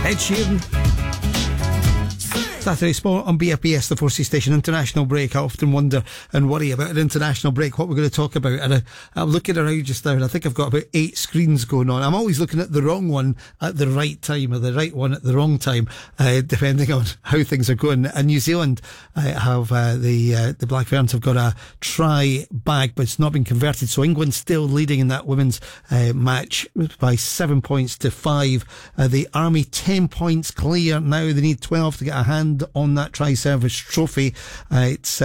Ed Sheeran. Saturday Sport on BFBS, the 4C station. International break. I often wonder and worry about an international break, what we're going to talk about. And I'm looking around just now, and I think I've got about 8 screens going on. I'm always looking at the wrong one at the right time, or the right one at the wrong time, depending on how things are going. And New Zealand have the Black Ferns have got a try back, but it's not been converted. So England still leading in that women's match by 7 points to 5. The Army 10 points clear now. They need 12 to get a hand on that tri-service trophy. It's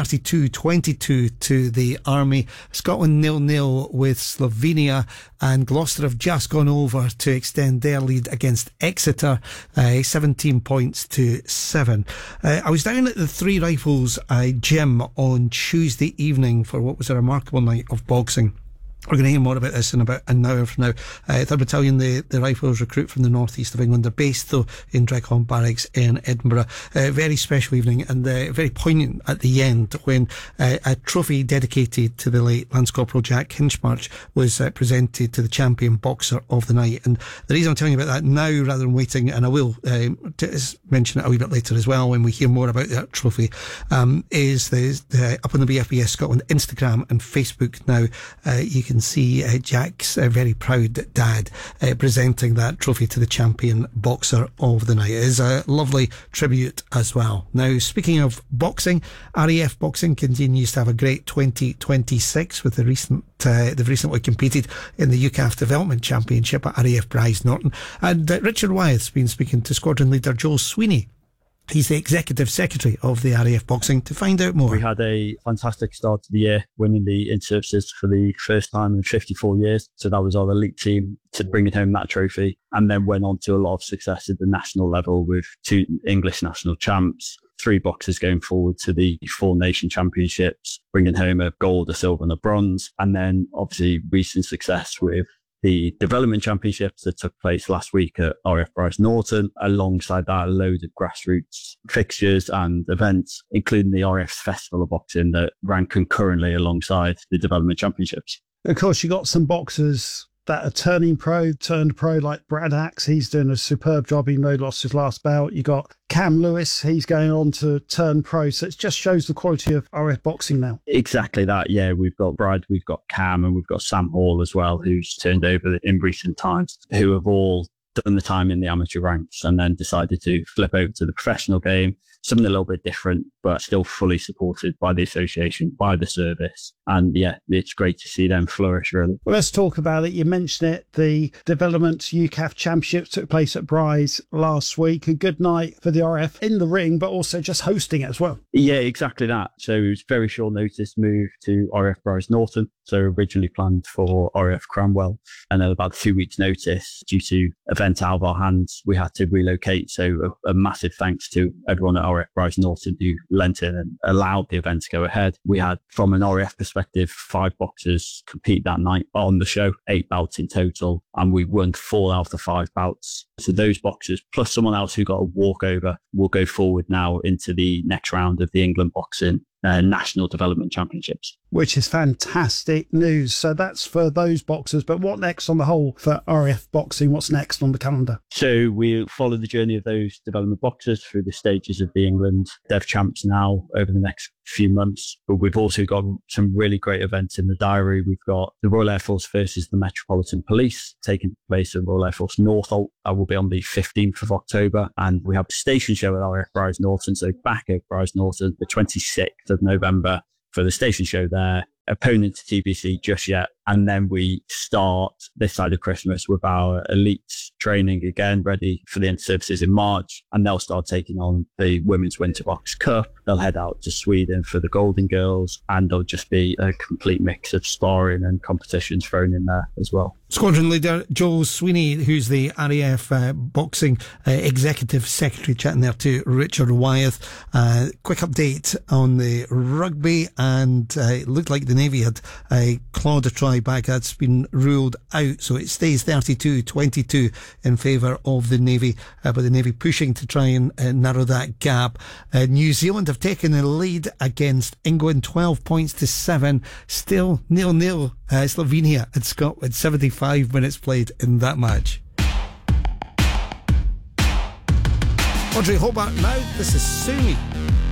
32-22 to the Army. Scotland 0-0 with Slovenia, and Gloucester have just gone over to extend their lead against Exeter, 17 points to 7. I was down at the Three Rifles gym on Tuesday evening for what was a remarkable night of boxing. We're going to hear more about this in about an hour from now. 3rd Battalion, the Rifles recruit from the northeast of England. They're based, though, in Dreghorn Barracks in Edinburgh. Very special evening, and very poignant at the end when a trophy dedicated to the late Lance Corporal Jack Hinchmarch was presented to the champion boxer of the night. And the reason I'm telling you about that now rather than waiting, and I will mention it a wee bit later as well when we hear more about that trophy, is up on the BFBS Scotland Instagram and Facebook now. You can see Jack's very proud dad presenting that trophy to the champion boxer of the night. It is a lovely tribute as well. Now, speaking of boxing, RAF Boxing continues to have a great 2026 with they've recently competed in the UCAF Development Championship at RAF Bryce Norton. And Richard Wyeth's been speaking to squadron leader Joel Sweeney. He's the Executive Secretary of the RAF Boxing, to find out more. We had a fantastic start to the year, winning the in-services for the first time in 54 years. So that was our elite team to bringing home that trophy, and then went on to a lot of success at the national level with 2 English national champs, 3 boxers going forward to the 4 nation championships, bringing home a gold, a silver and a bronze. And then obviously recent success with the development championships that took place last week at RAF Bryce Norton. Alongside that, a load of grassroots fixtures and events, including the RAF Festival of Boxing that ran concurrently alongside the development championships. Of course, you got some boxers that are turned pro, like Brad Axe. He's doing a superb job, even though he lost his last bout. You got Cam Lewis, he's going on to turn pro. So it just shows the quality of RF boxing now. Exactly that, yeah. We've got Brad, we've got Cam, and we've got Sam Hall as well, who's turned over in recent times, who have all done the time in the amateur ranks and then decided to flip over to the professional game. Something a little bit different, but still fully supported by the association, by the service. And yeah, it's great to see them flourish, really. Well, let's talk about it. You mentioned it. The Development UCAF Championship took place at Bryce last week. A good night for the RF in the ring, but also just hosting it as well. Yeah, exactly that. So it was very short notice move to RF Bryce Norton. So originally planned for RF Cranwell, and then about 2 weeks notice, due to event out of our hands, we had to relocate. So a massive thanks to everyone at RF Bryce Norton who lent in and allowed the event to go ahead. We had, from an RF perspective, 5 boxers compete that night on the show, 8 bouts in total, and we won 4 out of the 5 bouts. So those boxers, plus someone else who got a walkover, will go forward now into the next round of the England Boxing National Development Championships. Which is fantastic news. So that's for those boxers. But what next on the whole for RAF Boxing? What's next on the calendar? So we'll follow the journey of those development boxers through the stages of the England Dev Champs now over the next few months. But we've also got some really great events in the diary. We've got the Royal Air Force versus the Metropolitan Police taking place at Royal Air Force Northolt. That will be on the 15th of October. And we have a station show at RAF Bryce Norton. So back at Bryce Norton, the 26th of November for the station show there. Opponent to TBC just yet. And then we start this side of Christmas with our elite training again, ready for the inter-services in March. And they'll start taking on the Women's Winter Box Cup. They'll head out to Sweden for the Golden Girls, and there'll just be a complete mix of sparring and competitions thrown in there as well. Squadron leader Joel Sweeney, who's the RAF Boxing Executive Secretary, chatting there to Richard Wyeth. Quick update on the rugby, and it looked like the Navy had clawed a try back. That's been ruled out, so it stays 32-22 in favour of the Navy, but the Navy pushing to try and narrow that gap. New Zealand have taken the lead against England, 12 points to 7, still 0-0. Slovenia and Scotland, 75 minutes played in that match. Audrey Hobart now. This is Sue Me.